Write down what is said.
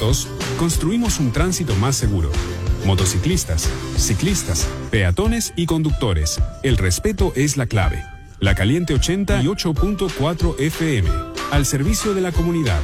Juntos, construimos un tránsito más seguro. Motociclistas, ciclistas, peatones y conductores. El respeto es la clave. La Caliente 88.4 FM. Al servicio de la comunidad.